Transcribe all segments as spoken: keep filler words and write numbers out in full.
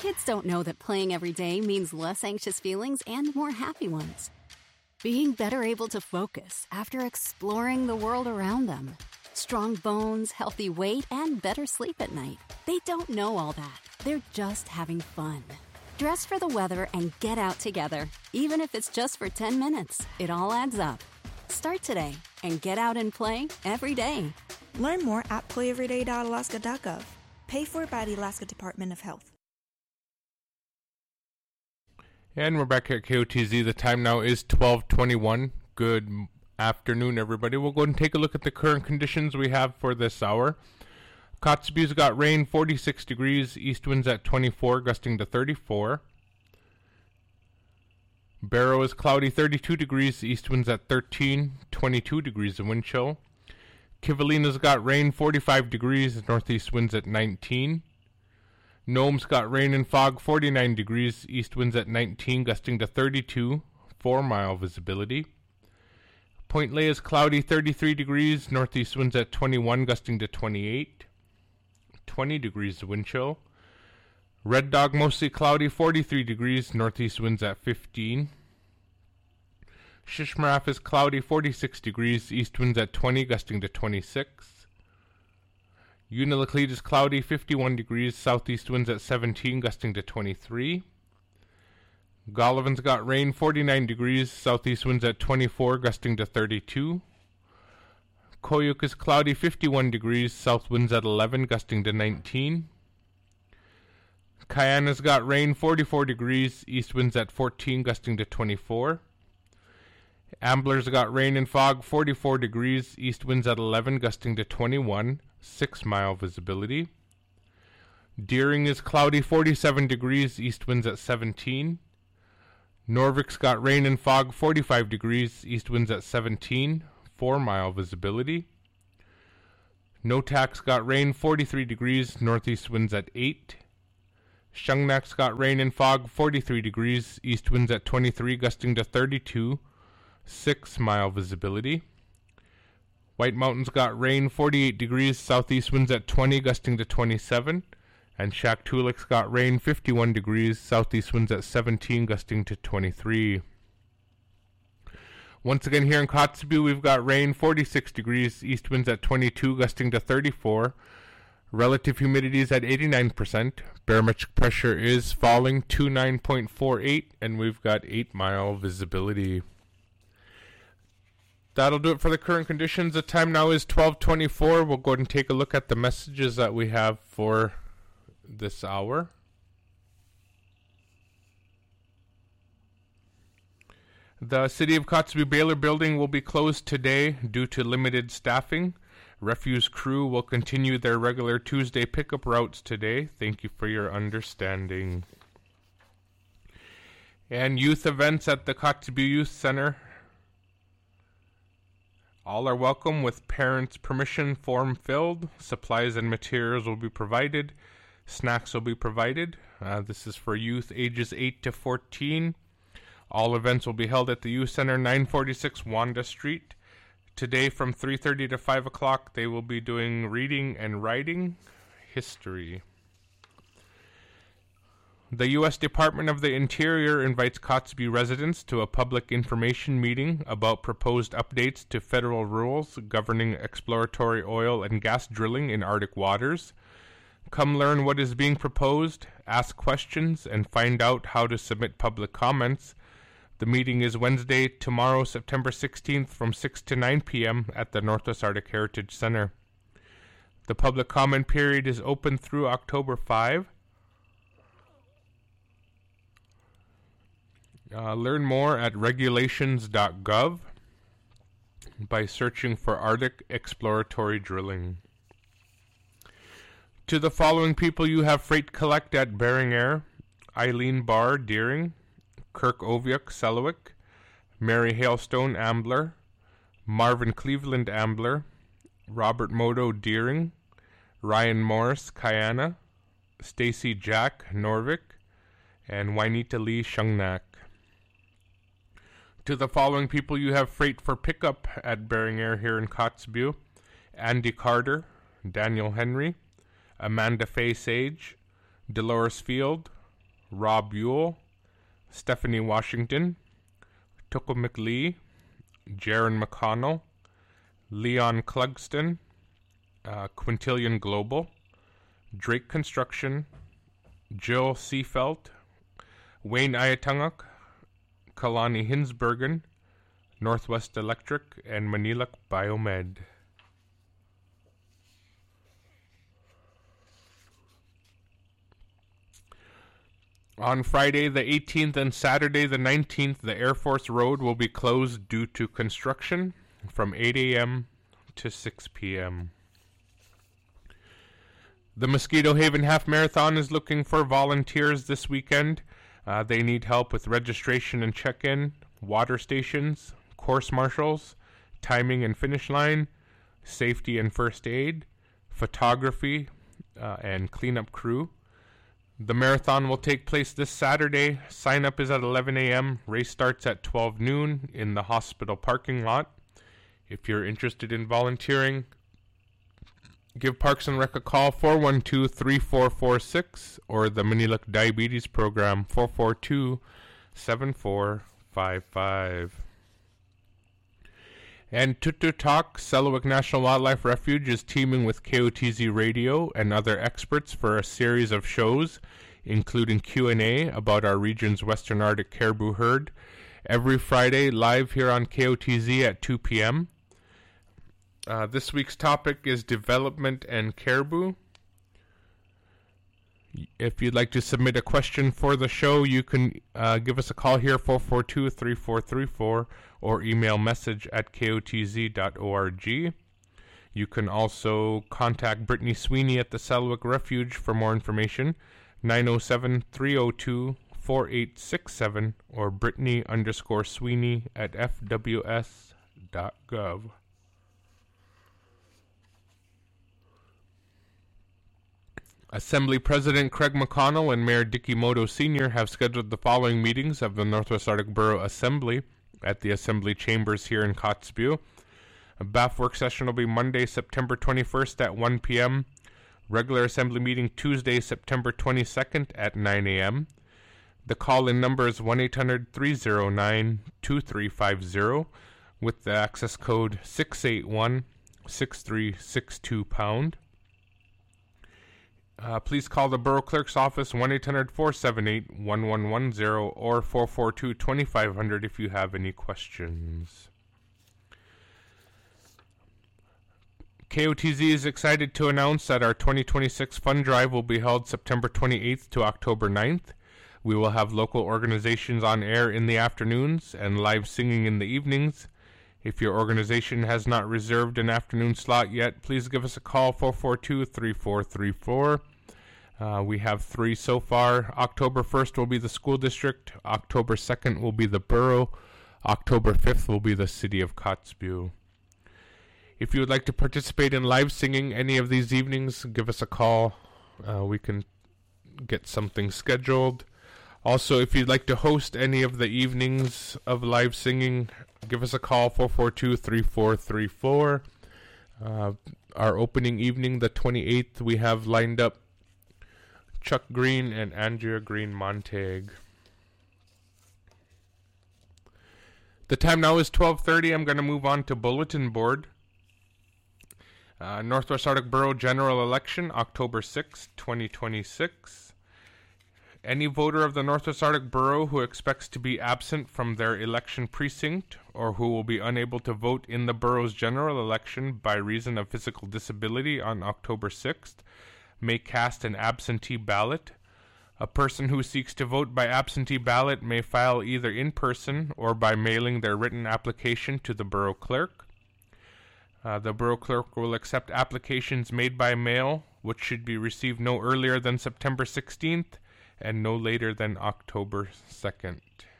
Kids don't know that playing every day means less anxious feelings and more happy ones. Being better able to focus after exploring the world around them. Strong bones, healthy weight, and better sleep at night. They don't know all that. They're just having fun. Dress for the weather and get out together. Even if it's just for ten minutes, it all adds up. Start today and get out and play every day. Learn more at play every day dot alaska dot gov. Paid for by the Alaska Department of Health. And we're back at K O T Z. The time now is twelve twenty-one. Good afternoon, everybody. We'll go ahead and take a look at the current conditions we have for this hour. Kotsabu's got rain, forty-six degrees, east winds at twenty-four, gusting to thirty-four. Barrow is cloudy, thirty-two degrees, east winds at thirteen, twenty-two degrees of wind chill. Kivalina's got rain, forty-five degrees, northeast winds at nineteen. Nome's got rain and fog, forty-nine degrees, east winds at nineteen, gusting to thirty-two, four mile visibility. Point Lay is cloudy, thirty-three degrees, northeast winds at twenty-one, gusting to twenty-eight, twenty degrees of wind chill. Red Dog mostly cloudy, forty-three degrees, northeast winds at fifteen. Shishmaref is cloudy, forty-six degrees, east winds at twenty, gusting to twenty-six. Unalakleet is cloudy, fifty-one degrees, southeast winds at seventeen, gusting to twenty-three. Gollivan's got rain, forty-nine degrees, southeast winds at twenty-four, gusting to thirty-two. Koyuk is cloudy, fifty-one degrees, south winds at eleven, gusting to nineteen. Kayana's got rain, forty-four degrees, east winds at fourteen, gusting to twenty-four. Ambler's got rain and fog, forty-four degrees, east winds at eleven, gusting to twenty-one, six mile visibility. Deering is cloudy, forty-seven degrees, east winds at seventeen. Norvik's got rain and fog, forty-five degrees, east winds at seventeen, four mile visibility. Notak's got rain, forty-three degrees, northeast winds at eight. Shungnak's got rain and fog, forty-three degrees, east winds at twenty-three, gusting to thirty-two, six mile visibility. White Mountain's got rain, forty-eight degrees, southeast winds at twenty, gusting to twenty-seven. And Shaktoolik's got rain, fifty-one degrees, southeast winds at seventeen, gusting to twenty-three. Once again here in Kotzebue, we've got rain, forty-six degrees, east winds at twenty-two, gusting to thirty-four. Relative humidity is at eighty-nine percent. Barometric pressure is falling, twenty-nine point four eight, and we've got eight mile visibility. That'll do it for the current conditions. The time now is twelve twenty-four. We'll go ahead and take a look at the messages that we have for this hour. The City of Kotzebue Baylor building will be closed today due to limited staffing. Refuse crew will continue their regular Tuesday pickup routes today. Thank you for your understanding. And youth events at the Kotzebue Youth Center. All are welcome with parents' permission form filled. Supplies and materials will be provided. Snacks will be provided. Uh, this is for youth ages eight to fourteen. All events will be held at the Youth Center, nine forty-six Wanda Street. Today from three thirty to five o'clock, they will be doing reading and writing history. The U S Department of the Interior invites Kotzebue residents to a public information meeting about proposed updates to federal rules governing exploratory oil and gas drilling in Arctic waters. Come learn what is being proposed, ask questions, and find out how to submit public comments. The meeting is Wednesday, tomorrow, September sixteenth, from six to nine p.m. at the Northwest Arctic Heritage Center. The public comment period is open through October fifth. Uh, learn more at regulations dot gov by searching for Arctic exploratory drilling. To the following people you have freight collect at Bering Air: Eileen Barr, Deering; Kirk Oviuk, Selawik; Mary Hailstone, Ambler; Marvin Cleveland, Ambler; Robert Moto, Deering; Ryan Morris, Kayana; Stacy Jack, Norvik; and Juanita Lee, Shungnak. To the following people you have freight for pickup at Bering Air here in Kotzebue: Andy Carter, Daniel Henry, Amanda Faye Sage, Dolores Field, Rob Buell, Stephanie Washington, Tuckle McLee, Jaron McConnell, Leon Clugston, uh, Quintillion Global, Drake Construction, Jill Seafelt, Wayne Ayatunguk, Kalani Hinsbergen, Northwest Electric, and Maniluk Biomed. On Friday the eighteenth and Saturday the nineteenth, the Air Force Road will be closed due to construction from eight a.m. to six p.m. The Mosquito Haven Half Marathon is looking for volunteers this weekend. Uh, they need help with registration and check-in, water stations, course marshals, timing and finish line, safety and first aid, photography, uh, and cleanup crew. The marathon will take place this Saturday. Sign-up is at eleven a.m. Race starts at twelve noon in the hospital parking lot. If you're interested in volunteering, give Parks and Rec a call, four one two, three four four six, or the Maniluk Diabetes Program, four four two, seven four five five. And Tututak, Selawik National Wildlife Refuge, is teaming with K O T Z Radio and other experts for a series of shows, including Q and A about our region's Western Arctic caribou herd, every Friday live here on K O T Z at two p.m. Uh, this week's topic is development and caribou. If you'd like to submit a question for the show, you can uh, give us a call here, four four two, three four three four, or email message at k o t z dot org. You can also contact Brittany Sweeney at the Selawik Refuge for more information, nine oh seven, three oh two, four eight six seven, or Brittany underscore Sweeney at f w s dot gov. Assembly President Craig McConnell and Mayor Dicky Moto Senior have scheduled the following meetings of the Northwest Arctic Borough Assembly at the Assembly Chambers here in Kotzebue. A B A F work session will be Monday, September twenty-first at one p.m. Regular Assembly meeting Tuesday, September twenty-second at nine a.m. The call-in number is one eight hundred, three oh nine, two three five zero with the access code six eight one, six three six two pound. Uh, please call the Borough Clerk's office, one eight hundred, four seven eight, one one one zero, or four four two, two five zero zero if you have any questions. K O T Z is excited to announce that our twenty twenty-six fund drive will be held September twenty-eighth to October ninth. We will have local organizations on air in the afternoons and live singing in the evenings. If your organization has not reserved an afternoon slot yet, please give us a call, four four two, three four three four. Uh, we have three so far. October first will be the school district. October second will be the borough. October fifth will be the city of Kotzebue. If you would like to participate in live singing any of these evenings, give us a call. Uh, we can get something scheduled. Also, if you'd like to host any of the evenings of live singing, give us a call, four four two, three four three four. Uh, our opening evening, the twenty-eighth, we have lined up Chuck Green and Andrea Green Montag. The time now is twelve thirty. I'm going to move on to bulletin board. Uh, Northwest Arctic Borough General Election, October sixth, twenty twenty-six. Any voter of the Northwest Arctic Borough who expects to be absent from their election precinct or who will be unable to vote in the borough's general election by reason of physical disability on October sixth may cast an absentee ballot. A person who seeks to vote by absentee ballot may file either in person or by mailing their written application to the borough clerk. Uh, the borough clerk will accept applications made by mail, which should be received no earlier than September sixteenth and no later than October second.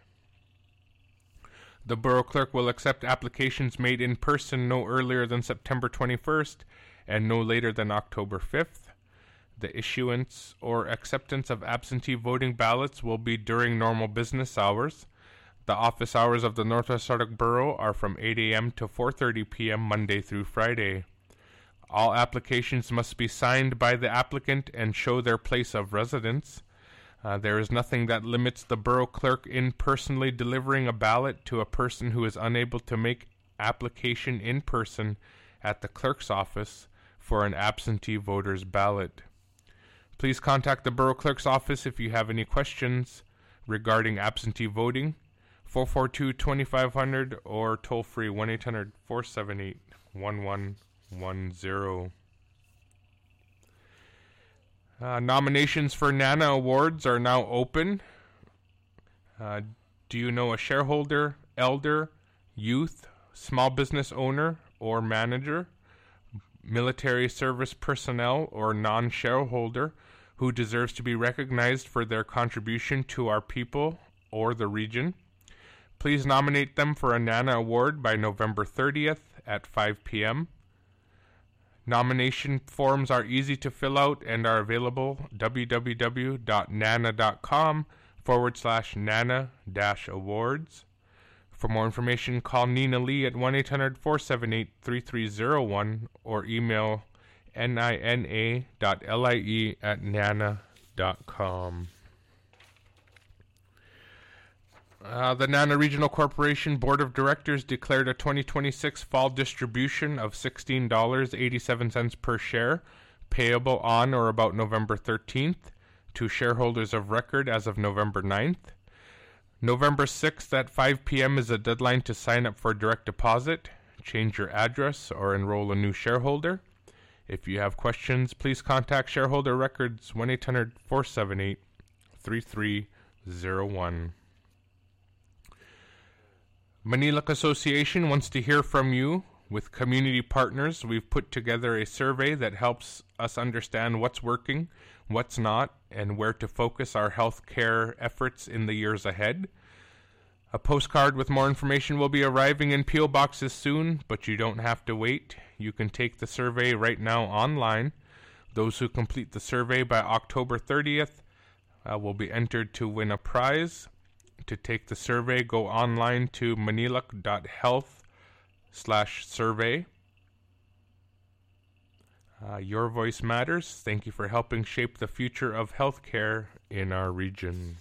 The borough clerk will accept applications made in person no earlier than September twenty-first and no later than October fifth. The issuance or acceptance of absentee voting ballots will be during normal business hours. The office hours of the Northwest Arctic Borough are from eight a.m. to four thirty p.m. Monday through Friday. All applications must be signed by the applicant and show their place of residence. Uh, there is nothing that limits the borough clerk in personally delivering a ballot to a person who is unable to make application in person at the clerk's office for an absentee voter's ballot. Please contact the borough clerk's office if you have any questions regarding absentee voting, four four two, two five zero zero or toll free one eight hundred, four seven eight, one one one zero. Uh, nominations for NANA Awards are now open. Uh, do you know a shareholder, elder, youth, small business owner or manager, military service personnel or non-shareholder who deserves to be recognized for their contribution to our people or the region? Please nominate them for a NANA Award by November thirtieth at five p.m. Nomination forms are easy to fill out and are available www.nana.com forward slash nana dash awards. For more information, call Nina Lee at one eight hundred, four seven eight, three three zero one or email nina dot lie at nana dot com. Uh, the NANA Regional Corporation Board of Directors declared a twenty twenty-six fall distribution of sixteen dollars and eighty-seven cents per share, payable on or about November thirteenth, to shareholders of record as of November ninth. November sixth at five p.m. is a deadline to sign up for direct deposit, change your address, or enroll a new shareholder. If you have questions, please contact Shareholder Records one eight hundred, four seven eight, three three zero one. Manilac Association wants to hear from you. With community partners, we've put together a survey that helps us understand what's working, what's not, and where to focus our health care efforts in the years ahead. A postcard with more information will be arriving in P O boxes soon, but you don't have to wait. You can take the survey right now online. Those who complete the survey by October thirtieth uh, will be entered to win a prize. To take the survey, go online to manilac dot health slash survey. Uh, your voice matters. Thank you for helping shape the future of healthcare in our region.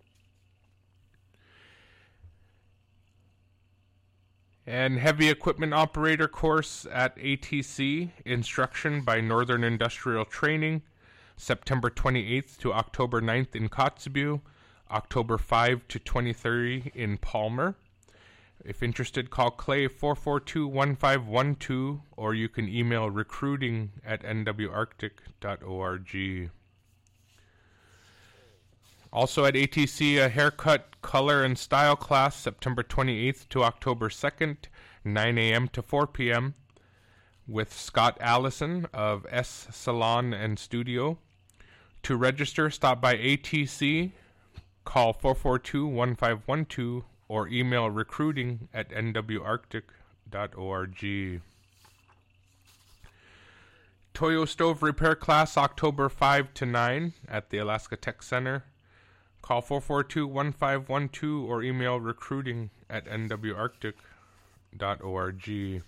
And heavy equipment operator course at A T C, instruction by Northern Industrial Training, September twenty-eighth to October ninth in Kotzebue, October fifth to twenty-third in Palmer. If interested, call Clay four four two, one five one two or you can email recruiting at n w arctic dot org. Also at A T C, a haircut, color, and style class September twenty-eighth to October second, nine a.m. to four p.m. with Scott Allison of S Salon and Studio. To register, stop by A T C, call four four two, one five one two or email recruiting at n w arctic dot org. Toyo Stove Repair Class October fifth to ninth at the Alaska Tech Center. Call four four two, one five one two or email recruiting at n w arctic dot org.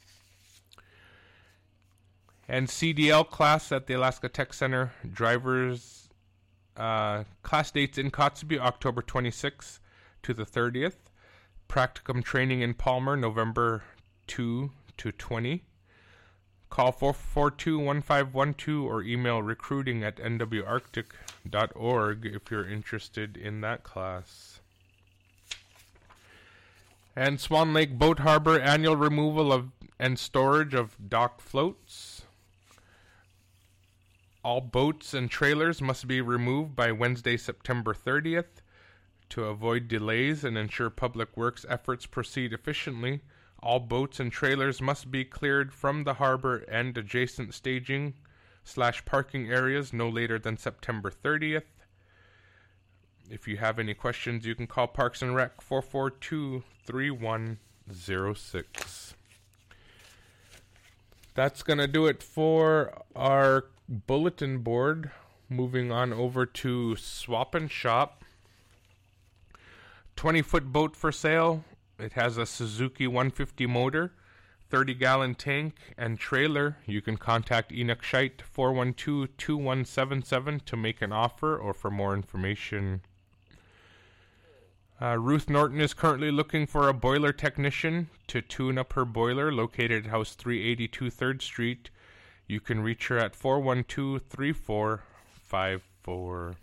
And C D L class at the Alaska Tech Center. Drivers uh, class dates in Kotzebue October twenty-sixth to the thirtieth. Practicum training in Palmer November second to twentieth. Call four four two, one five one two or email recruiting at n w arctic dot org if you're interested in that class. And Swan Lake Boat Harbor annual removal of and storage of dock floats. All boats and trailers must be removed by Wednesday, September thirtieth. To avoid delays and ensure public works efforts proceed efficiently, all boats and trailers must be cleared from the harbor and adjacent staging slash parking areas no later than September thirtieth. If you have any questions, you can call Parks and Rec four four two, three one zero six. That's going to do it for our bulletin board. Moving on over to Swap and Shop. twenty-foot boat for sale. It has a Suzuki one fifty motor, thirty gallon tank and trailer, you can contact Enoch Scheidt, four one two, two one seven seven, to make an offer or for more information. Uh, Ruth Norton is currently looking for a boiler technician to tune up her boiler, located at House three eighty-two third Street. You can reach her at four one two, three four five four.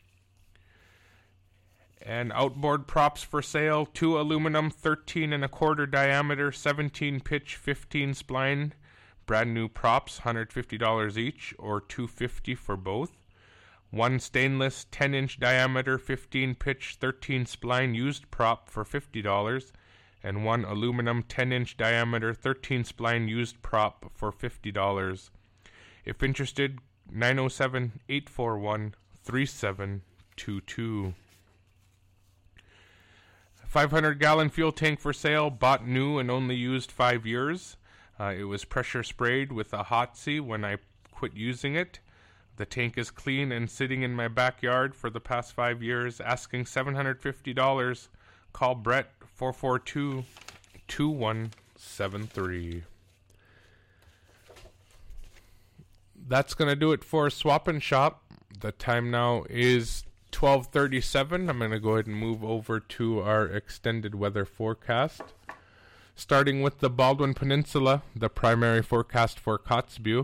And outboard props for sale, two aluminum, thirteen and a quarter diameter, seventeen pitch, fifteen spline, brand new props, one hundred fifty dollars each, or two hundred fifty dollars for both. One stainless, ten inch diameter, fifteen pitch, thirteen spline used prop for fifty dollars, and one aluminum, ten inch diameter, thirteen spline used prop for fifty dollars. If interested, nine oh seven, eight four one, three seven two two. five hundred gallon fuel tank for sale, bought new and only used five years. Uh, it was pressure sprayed with a Hotsy when I quit using it. The tank is clean and sitting in my backyard for the past five years, asking seven hundred fifty dollars. Call Brett, four four two, two one seven three. That's going to do it for Swap and Shop. The time now is twelve thirty-seven. I'm going to go ahead and move over to our extended weather forecast. Starting with the Baldwin Peninsula, the primary forecast for Kotzebue.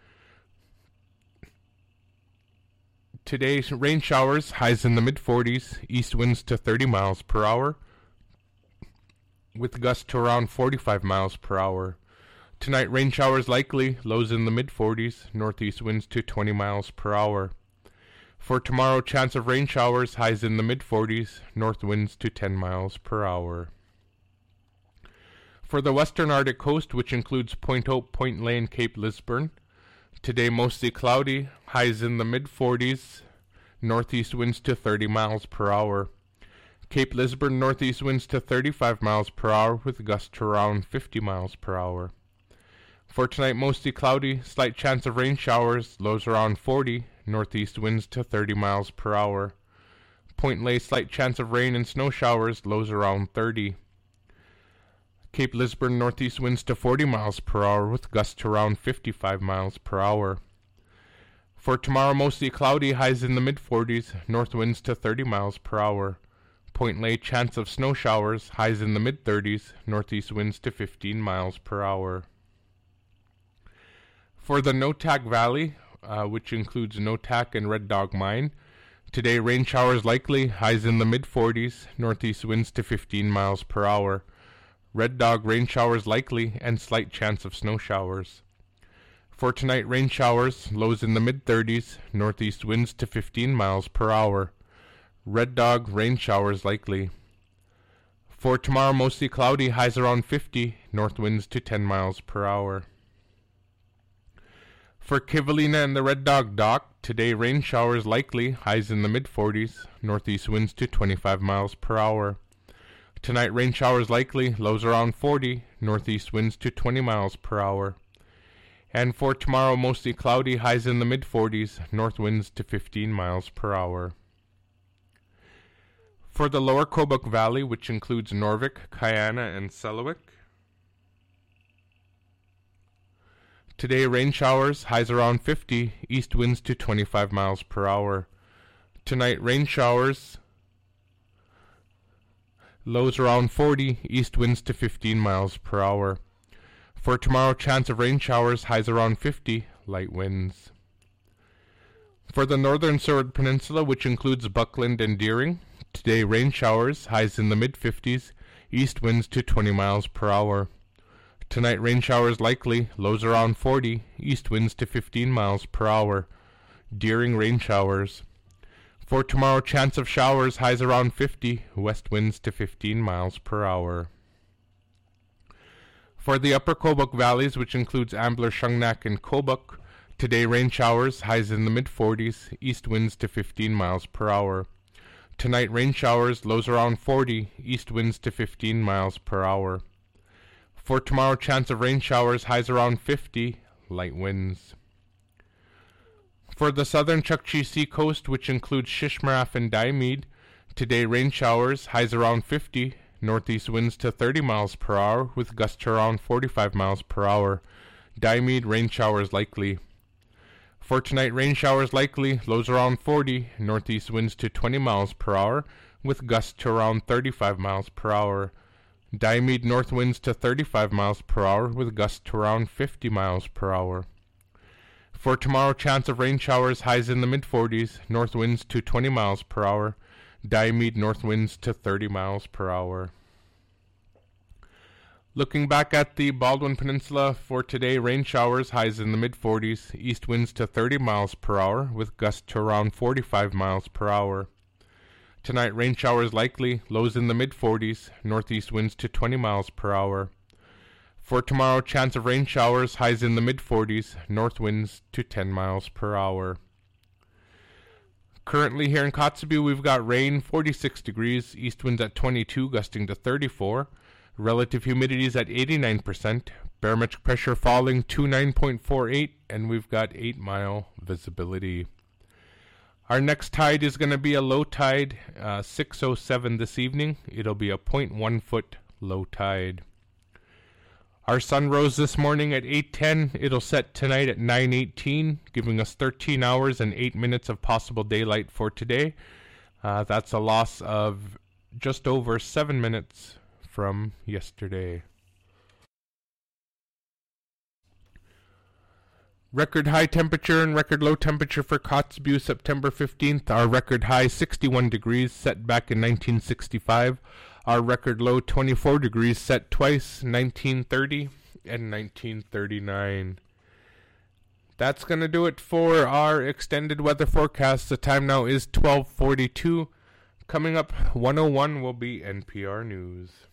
Today, rain showers, highs in the mid forties, east winds to thirty miles per hour, with gusts to around forty-five miles per hour. Tonight, rain showers likely, lows in the mid forties, northeast winds to twenty miles per hour. For tomorrow, chance of rain showers, highs in the mid forties, north winds to ten miles per hour. For the western Arctic coast, which includes Point Hope, Point Lane, Cape Lisburne, today mostly cloudy, highs in the mid forties, northeast winds to thirty miles per hour. Cape Lisburne, northeast winds to thirty-five miles per hour with gusts to around fifty miles per hour. For tonight, mostly cloudy, slight chance of rain showers, lows around forty, northeast winds to thirty miles per hour. Point Lay, slight chance of rain and snow showers, lows around thirty. Cape Lisburne, northeast winds to forty miles per hour with gusts to around fifty-five miles per hour. For tomorrow, mostly cloudy, highs in the mid forties, north winds to thirty miles per hour. Point Lay, chance of snow showers, highs in the mid thirties, northeast winds to fifteen miles per hour. For the Noatak Valley, uh, which includes Noatak and Red Dog Mine, today rain showers likely, highs in the mid forties, northeast winds to fifteen miles per hour. Red Dog, rain showers likely, and slight chance of snow showers. For tonight, rain showers, lows in the mid thirties, northeast winds to fifteen miles per hour. Red Dog, rain showers likely. For tomorrow, mostly cloudy, highs around fifty, north winds to ten miles per hour. For Kivalina and the Red Dog Dock, today rain showers likely, highs in the mid forties, northeast winds to twenty-five miles per hour. Tonight, rain showers likely, lows around forty, northeast winds to twenty miles per hour. And for tomorrow, mostly cloudy, highs in the mid forties, north winds to fifteen miles per hour. For the lower Kobuk Valley, which includes Norvik, Kayana, and Selawik, today rain showers, highs around fifty, east winds to twenty-five miles per hour. Tonight, rain showers, lows around forty, east winds to fifteen miles per hour. For tomorrow, chance of rain showers, highs around fifty, light winds. For the northern Seward Peninsula, which includes Buckland and Deering, today rain showers, highs in the mid fifties, east winds to twenty miles per hour. Tonight, rain showers likely, lows around forty, east winds to fifteen miles per hour. Deering, rain showers. For tomorrow, chance of showers, highs around fifty, west winds to fifteen miles per hour. For the upper Kobuk valleys, which includes Ambler, Shungnak, and Kobuk, today rain showers, highs in the mid forties, east winds to fifteen miles per hour. Tonight, rain showers, lows around forty, east winds to fifteen miles per hour. For tomorrow, chance of rain showers, highs around fifty, light winds. For the southern Chukchi Sea coast, which includes Shishmaref and Diomede, today rain showers, highs around fifty, Northeast winds to thirty miles per hour with gusts to around forty-five miles per hour. Diomede, rain showers likely. For tonight, rain showers likely, lows around forty. Northeast winds to twenty miles per hour with gusts to around thirty-five miles per hour. Diomede, north winds to thirty-five miles per hour with gusts to around fifty miles per hour. For tomorrow, chance of rain showers, highs in the mid forties. North winds to twenty miles per hour. Diomede, north winds to thirty miles per hour. Looking back at the Baldwin Peninsula for today, rain showers, highs in the mid forties. East winds to thirty miles per hour with gusts to around forty-five miles per hour. Tonight, rain showers likely, lows in the mid forties. Northeast winds to twenty miles per hour. For tomorrow, chance of rain showers, highs in the mid forties. North winds to ten miles per hour. Currently here in Kotzebue, we've got rain, forty-six degrees, east winds at twenty-two, gusting to thirty-four. Relative humidity is at eighty-nine percent. Barometric pressure falling to nine point four eight, and we've got eight mile visibility. Our next tide is going to be a low tide, uh, six oh seven this evening. It'll be a zero point one foot low tide. Our sun rose this morning at eight ten. It'll set tonight at nine eighteen, giving us thirteen hours and eight minutes of possible daylight for today. Uh, that's a loss of just over seven minutes from yesterday. Record high temperature and record low temperature for Kotzebue September fifteenth. Our record high sixty-one degrees, set back in nineteen sixty-five. Our record low twenty-four degrees, set twice, nineteen thirty and nineteen thirty-nine. That's going to do it for our extended weather forecast. The time now is twelve forty-two. Coming up, one oh one will be N P R News.